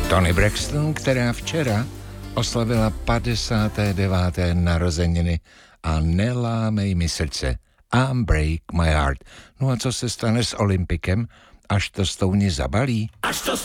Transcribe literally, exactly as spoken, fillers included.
Toni Braxton, která včera oslavila padesáté deváté narozeniny a nelámej mi srdce. Unbreak my heart. No a co se stane s Olympikem, až to Stouni zabalí? Až to